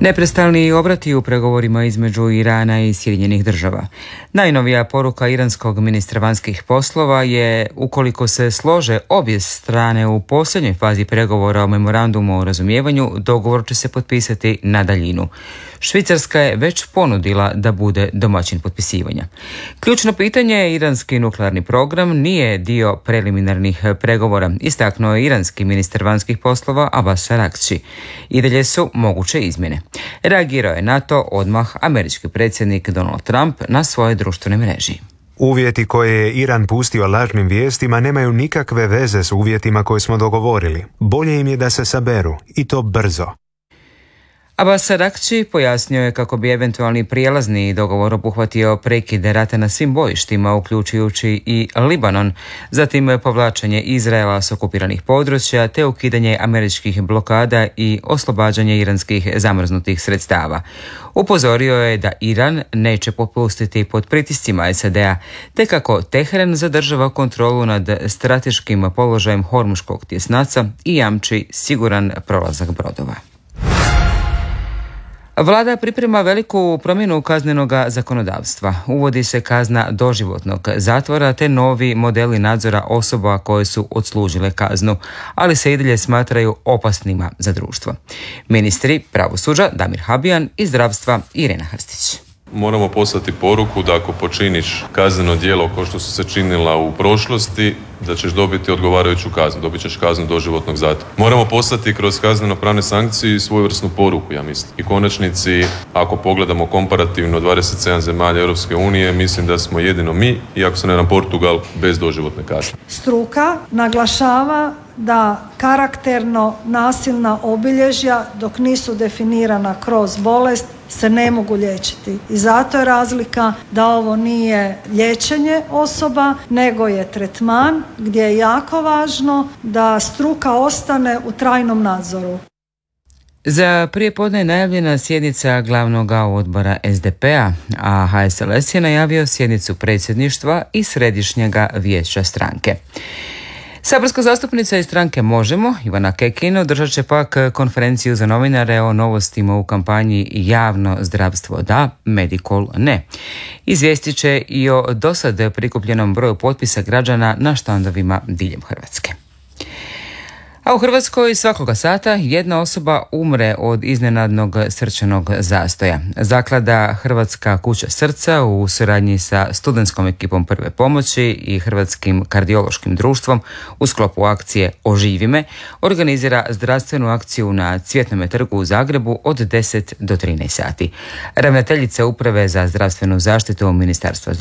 Neprestalni obrati u pregovorima između Irana i Sjedinjenih Država. Najnovija poruka iranskog ministra vanjskih poslova je, ukoliko se slože obje strane u posljednjoj fazi pregovora o memorandumu o razumijevanju, dogovor će se potpisati na daljinu. Švicarska je već ponudila da bude domaćin potpisivanja. Ključno pitanje je iranski nuklearni program nije dio preliminarnih pregovora, istaknuo je iranski ministar vanjskih poslova Abbas Araghchi. I dalje su moguće izmjene. Reagirao je na to odmah američki predsjednik Donald Trump na svojoj društvenoj mreži. Uvjeti koje je Iran pustio lažnim vijestima nemaju nikakve veze s uvjetima koje smo dogovorili. Bolje im je da se saberu, i to brzo. Abbas Araghchi pojasnio je kako bi eventualni prijelazni dogovor obuhvatio prekide rata na svim bojištima, uključujući i Libanon, zatim povlačenje Izraela s okupiranih područja te ukidanje američkih blokada i oslobađanje iranskih zamrznutih sredstava. Upozorio je da Iran neće popustiti pod pritiscima SAD-a, te kako Teheran zadržava kontrolu nad strateškim položajem Hormuškog tjesnaca i jamči siguran prolazak brodova. Vlada priprema veliku promjenu kaznenog zakonodavstva. Uvodi se kazna doživotnog zatvora te novi modeli nadzora osoba koje su odslužile kaznu, ali se i dalje smatraju opasnima za društvo. Ministri pravosuđa Damir Habijan i zdravstva Irena Hrstić. Moramo poslati poruku da ako počiniš kazneno djelo kao što su se činila u prošlosti, da ćeš dobiti odgovarajuću kaznu, dobit ćeš kaznu doživotnog zatvora. Moramo poslati kroz kazneno-pravne sankcije svojevrsnu poruku, ja mislim. I konačnici, ako pogledamo komparativno 27 zemalja Europske unije, mislim da smo jedino mi, i ako se ne znam Portugal, bez doživotne kazne. Struka naglašava da karakterno nasilna obilježja, dok nisu definirana kroz bolest, se ne mogu liječiti. I zato je razlika da ovo nije liječenje osoba, nego je tretman gdje je jako važno da struka ostane u trajnom nadzoru. Za prijepodne je najavljena sjednica glavnog odbora SDP-a, a HSLS je najavio sjednicu predsjedništva i središnjega vijeća stranke. Saborska zastupnica iz stranke Možemo, Ivana Kekin, održat će pak konferenciju za novinare o novostima u kampanji Javno zdravstvo da, Medikol ne. Izvijestit će i o dosad prikupljenom broju potpisa građana na štandovima diljem Hrvatske. A u Hrvatskoj svakoga sata jedna osoba umre od iznenadnog srčanog zastoja. Zaklada Hrvatska kuća srca u suradnji sa studentskom ekipom prve pomoći i Hrvatskim kardiološkim društvom u sklopu akcije Oživi me organizira zdravstvenu akciju na Cvjetnome trgu u Zagrebu od 10 do 13 sati. Ravnateljica Uprave za zdravstvenu zaštitu Ministarstva